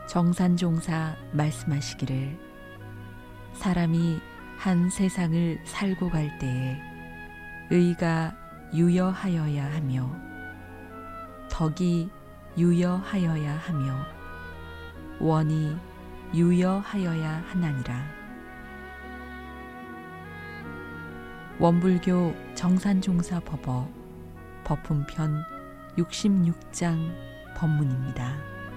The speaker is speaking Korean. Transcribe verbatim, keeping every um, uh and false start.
정산종사 말씀하시기를 사람이 한 세상을 살고 갈 때에 의가 유여하여야 하며 덕이 유여하여야 하며 원이 유여하여야 하나니라. 원불교 정산종사 법어 법훈편 육십육 장 법문입니다.